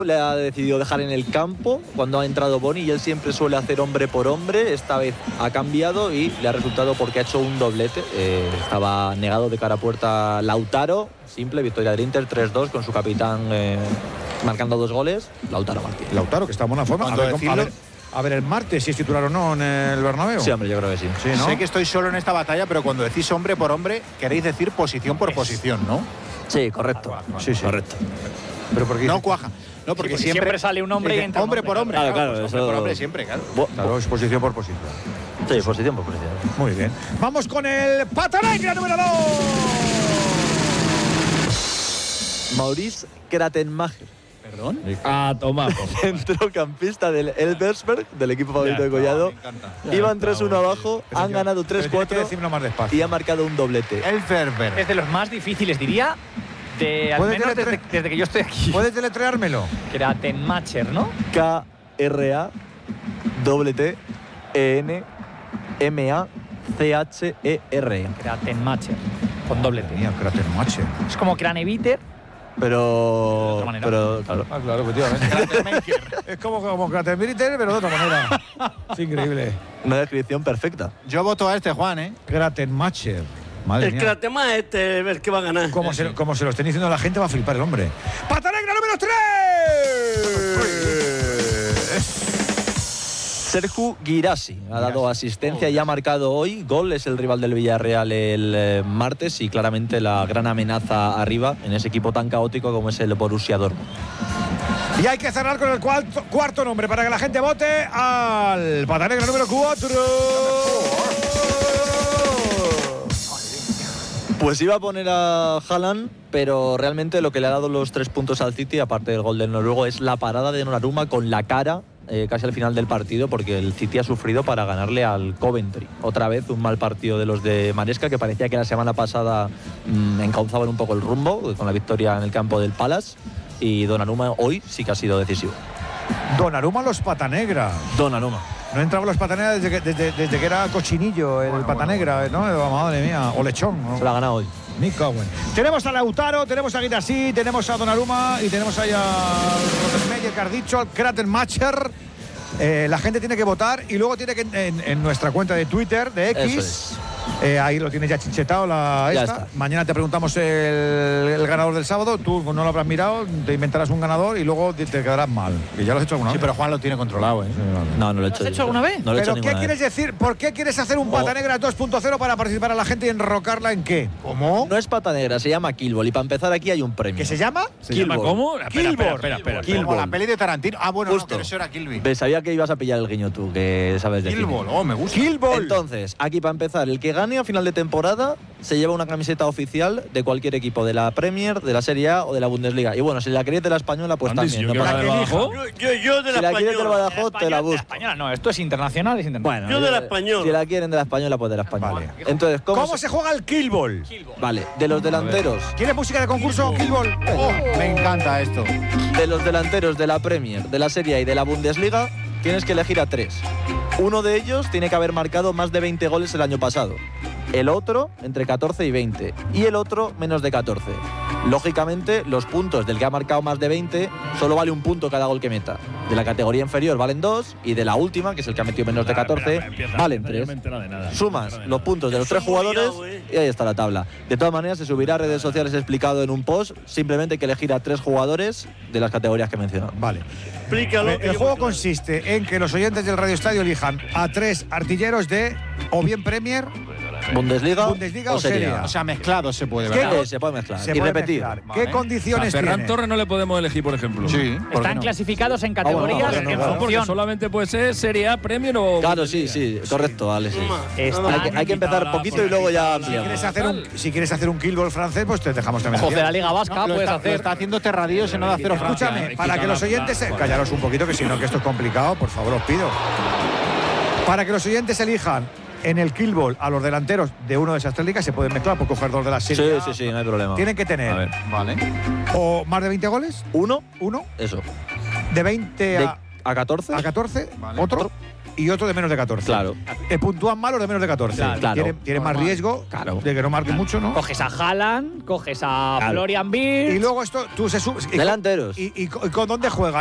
le ha decidido dejar en el campo cuando ha entrado Boni, y él siempre suele hacer hombre por hombre. Esta vez ha cambiado y le ha resultado porque ha hecho un doblete. Estaba negado de cara a puerta Lautaro. Simple victoria del Inter 3-2 con su capitán marcando 2 goles. Lautaro Martínez. Lautaro, que está en buena forma. A ver el martes si es titular o no en el Bernabéu. Sí, hombre, yo creo que sí. Sí, ¿no? Sé que estoy solo en esta batalla, pero cuando decís hombre por hombre, queréis decir posición por posición, ¿no? Sí, correcto. Sí, sí. Correcto. Pero porque No cuaja. No, porque siempre sale un hombre y entra hombre por hombre. Claro, pues eso... hombre por hombre siempre, claro. Claro, es posición por posición. Sí, posición por posición. Muy bien. Vamos con el Pata Negra número 2. Maurice Kratenmacher. ¿Perdón? A tomar. Centrocampista del Elversberg, del equipo favorito de Collado. Iban 3-1 abajo, han ganado 3-4 y ha marcado un doblete. El Ferber. Es de los más difíciles, diría, al menos desde que yo estoy aquí. ¿Puedes deletreármelo? Kratenmacher, ¿no? Kratenmacher. Kratenmacher, con doble T. Mía, Kratenmacher. Es como Kraneviter. Pero claro. Ah, claro, efectivamente. Es como Kratenmacher, pero de otra manera. Es increíble. Una descripción perfecta. Yo voto a este, Juan, ¿eh? Kratenmacher. Madre el mía. Kratema ver qué va a ganar. Como se lo estén diciendo a la gente, va a flipar el hombre. ¡Pata Negra número 3! Serhou Guirassy ha dado asistencia y ha marcado hoy gol. Es el rival del Villarreal el martes y claramente la gran amenaza arriba en ese equipo tan caótico como es el Borussia Dortmund. Y hay que cerrar con el cuarto nombre para que la gente vote al Pata Negra número 4. Pues iba a poner a Haaland, pero realmente lo que le ha dado los 3 puntos al City, aparte del gol del noruego, es la parada de Donnarumma con la cara casi al final del partido, porque el City ha sufrido para ganarle al Coventry. Otra vez un mal partido de los de Maresca, que parecía que la semana pasada encauzaban un poco el rumbo con la victoria en el campo del Palace, y Donnarumma hoy sí que ha sido decisivo. Donnarumma los Pata Negra. Donnarumma. No entraba los Pata Negra desde que era cochinillo el Pata Negra, ¿no? Madre mía. O lechón, ¿no? Se la ha ganado hoy. Tenemos a Lautaro, tenemos a Guirassy, tenemos a Donnarumma y tenemos ahí a Rottenmeier, que has dicho, al Kratenmacher. La gente tiene que votar y luego tiene que en nuestra cuenta de Twitter, de X. Eso es. Ahí lo tienes ya chinchetado Ya esta. está. Mañana te preguntamos el ganador del sábado. Tú no lo habrás mirado, te inventarás un ganador y luego te quedarás mal. Que ya lo has hecho alguna vez. Sí, pero Juan lo tiene controlado, ¿eh? No lo he hecho. ¿Lo has hecho alguna vez? No lo he hecho ¿Pero qué ninguna quieres vez. decir? ¿Por qué quieres hacer un Pata Negra 2.0 para participar a la gente y enrocarla en qué? ¿Cómo? No es Pata Negra, se llama Killball. Y para empezar aquí hay un premio. ¿Qué se llama? ¿Se llama cómo? Espera. Como la peli de Tarantino. Ah, bueno, Justo. no, pero eso era Kill Bill. Ves, sabía que ibas a pillar el guiño tú, que sabes de Kill cine. Ball, oh, me gusta. Killball. Entonces, aquí para empezar, el que gane a final de temporada se lleva una camiseta oficial de cualquier equipo de la Premier, de la Serie A o de la Bundesliga. Y bueno, si la queréis de la española, pues Andy, también. si yo No quiero pasa la de nada. Badajoz. Yo de Si la la quieres del española. Badajoz, te la busco. Española, no, esto es internacional, es internacional. Bueno, Yo de la española. Si la quieren de la española, pues de la española. Vale. Entonces, ¿Cómo se juega el Killball? Vale, de los delanteros. ¿Quieres música de concurso, Killball? Oh, me encanta esto. De los delanteros de la Premier, de la Serie A y de la Bundesliga, tienes que elegir a 3. Uno de ellos tiene que haber marcado más de 20 goles el año pasado. El otro, entre 14 y 20. Y el otro, menos de 14. Lógicamente, los puntos del que ha marcado más de 20 solo vale un punto cada gol que meta. De la categoría inferior valen 2 y de la última, que es el que ha metido menos de 14, valen 3. Sumas los puntos de los 3 jugadores y ahí está la tabla. De todas maneras, se subirá a redes sociales explicado en un post. Simplemente hay que elegir a 3 jugadores de las categorías que he mencionado. Vale. Explícalo. El juego consiste en que los oyentes del Radio Estadio elijan a 3 artilleros de o bien Premier, Bundesliga o Serie A. O sea, mezclado se puede, ¿Qué? ¿verdad? Se puede mezclar Se y puede repetir. mezclar. Vale. ¿Qué condiciones Ferran tiene? Torres no le podemos elegir, por ejemplo. Sí. ¿por qué Están no? clasificados en categorías bueno, en no, Porque función. solamente puede ser Serie A, Premier o. Claro, sí, correcto, Ale, sí. Hay que empezar poquito y luego ya ampliamos. Si quieres hacer un Killball francés, pues te dejamos también. Ojo, de la Liga Vasca Lo puedes está, hacer. lo está haciendo Terradillo, se no da cero Francia. Escúchame, para que los oyentes callaros un poquito, que si no, que esto es complicado, por favor, os pido. Para que los oyentes elijan en el Killball a los delanteros de uno de esas 3 ligas, se pueden mezclar, puedo coger 2 de las 6. Sí, no hay problema. Tienen que tener A ver. Vale. o más de 20 goles, Uno, uno, eso. de 20 De a 14. a 14, Vale. otro, y otro de menos de 14. Claro. Puntúan mal los de menos de 14. Claro. Tienen más riesgo de que no marquen mucho, ¿no? Coges a Haaland, coges a Florian Wirtz. Y luego esto, tú se subes. Delanteros. ¿Y con dónde juega?